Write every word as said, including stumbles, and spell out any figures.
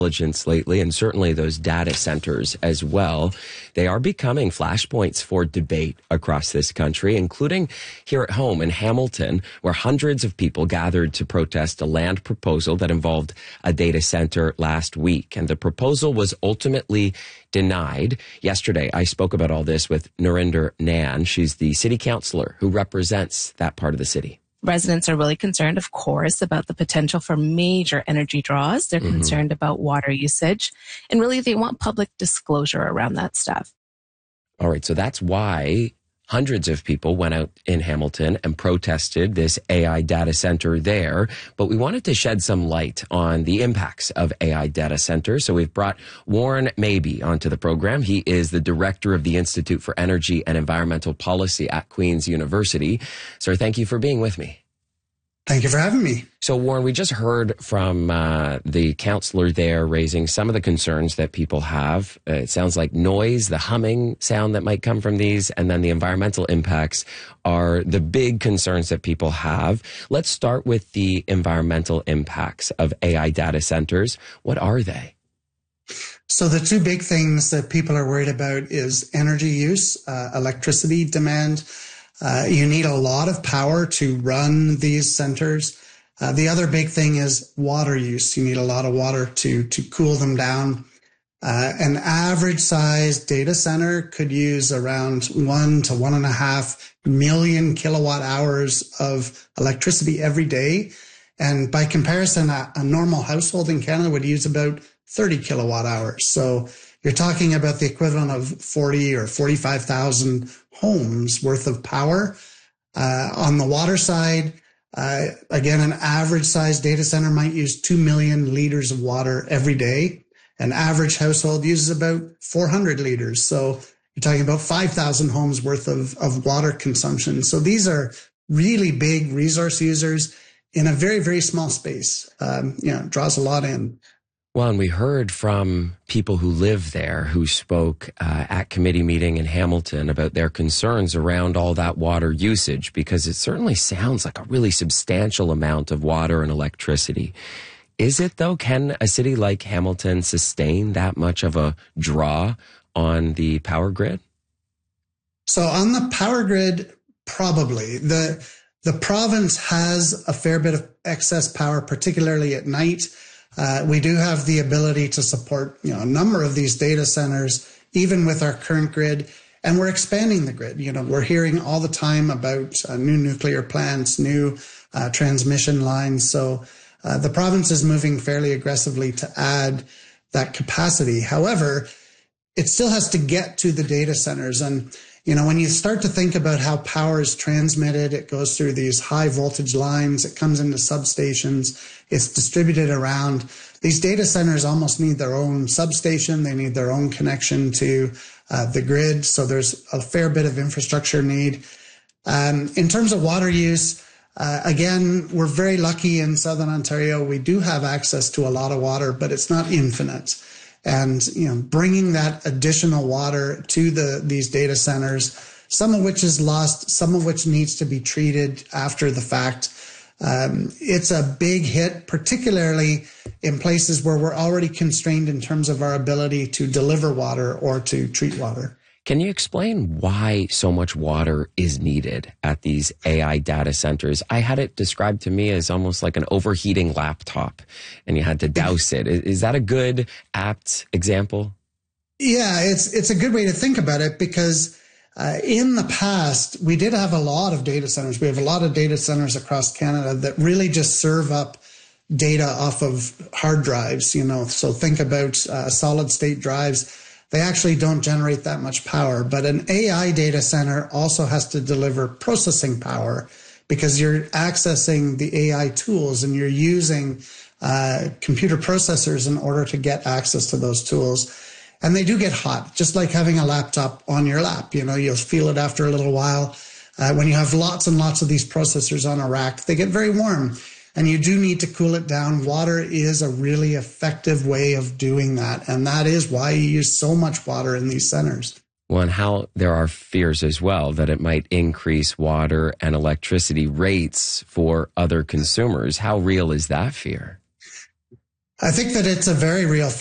intelligence lately, and certainly those data centers as well. They are becoming flashpoints for debate across this country, including here at home in Hamilton, where hundreds of people gathered to protest a land proposal that involved a data center last week. And the proposal was ultimately denied. Yesterday, I spoke about all this with Narinder Nan. She's the city councillor who represents that part of the city. Residents are really concerned, of course, about the potential for major energy draws. They're mm-hmm. concerned about water usage, and really they want public disclosure around that stuff. All right, so that's why hundreds of people went out in Hamilton and protested this A I data center there. But we wanted to shed some light on the impacts of A I data centers. So we've brought Warren Mabey onto the program. He is the director of the Institute for Energy and Environmental Policy at Queen's University. Sir, thank you for being with me. Thank you for having me. So, Warren, we just heard from uh, the counselor there raising some of the concerns that people have. Uh, it sounds like noise, the humming sound that might come from these, and then the environmental impacts are the big concerns that people have. Let's start with the environmental impacts of A I data centers. What are they? So the two big things that people are worried about is energy use, uh, electricity demand. Uh, you need a lot of power to run these centers. Uh, the other big thing is water use. You need a lot of water to, to cool them down. Uh, an average size data center could use around one to one and a half million kilowatt hours of electricity every day. And by comparison, a, a normal household in Canada would use about thirty kilowatt hours. So you're talking about the equivalent of forty or forty-five thousand homes worth of power. Uh, on the water side, uh, again, an average size data center might use two million liters of water every day. An average household uses about four hundred liters. So you're talking about five thousand homes worth of, of water consumption. So these are really big resource users in a very, very small space. Um, you know, it draws a lot in. Well, and we heard from people who live there who spoke uh, at committee meeting in Hamilton about their concerns around all that water usage, because it certainly sounds like a really substantial amount of water and electricity. Is it, though? Can a city like Hamilton sustain that much of a draw on the power grid? So on the power grid, probably. The, the province has a fair bit of excess power, particularly at night. Uh, we do have the ability to support, you know, a number of these data centers, even with our current grid, and we're expanding the grid. You know, we're hearing all the time about uh, new nuclear plants, new uh, transmission lines. So uh, the province is moving fairly aggressively to add that capacity. However, it still has to get to the data centers. And, you know, when you start to think about how power is transmitted, it goes through these high voltage lines, it comes into substations, it's distributed around. These data centers almost need their own substation. They need their own connection to uh, the grid. So there's a fair bit of infrastructure need. Um, in terms of water use, uh, again, we're very lucky in Southern Ontario. We do have access to a lot of water, but it's not infinite. And, you know, bringing that additional water to the these data centers, some of which is lost, some of which needs to be treated after the fact. Um, it's a big hit, particularly in places where we're already constrained in terms of our ability to deliver water or to treat water. Can you explain why so much water is needed at these A I data centers? I had it described to me as almost like an overheating laptop, and you had to douse it. Is that a good, apt example? Yeah, it's it's a good way to think about it, because uh, in the past, we did have a lot of data centers. We have a lot of data centers across Canada that really just serve up data off of hard drives, you know, so think about uh, solid state drives. They actually don't generate that much power, but an A I data center also has to deliver processing power, because you're accessing the A I tools and you're using uh, computer processors in order to get access to those tools. And they do get hot, just like having a laptop on your lap. You know, you'll feel it after a little while. Uh, when you have lots and lots of these processors on a rack, they get very warm. And you do need to cool it down. Water is a really effective way of doing that. And that is why you use so much water in these centers. Well, and how there are fears as well that it might increase water and electricity rates for other consumers. How real is that fear? I think that it's a very real